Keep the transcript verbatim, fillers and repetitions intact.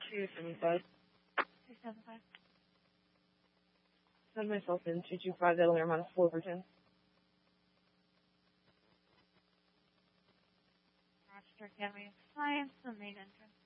two seven five. Two seven five. Send myself in two two five. That'll air minus Fullerton. Rochester Academy of Science, the main entrance.